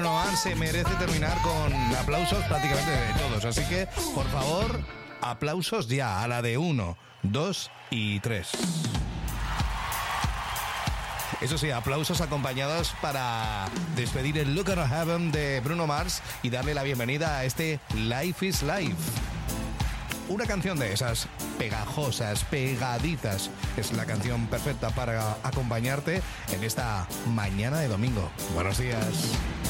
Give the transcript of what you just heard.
Bruno Mars se merece terminar con aplausos prácticamente de todos. Así que, por favor, aplausos ya a la de 1, 2 y 3. Eso sí, aplausos acompañados para despedir el Look at Heaven de Bruno Mars y darle la bienvenida a este Life is Life. Una canción de esas pegajosas, pegadizas. Es la canción perfecta para acompañarte en esta mañana de domingo. Buenos días.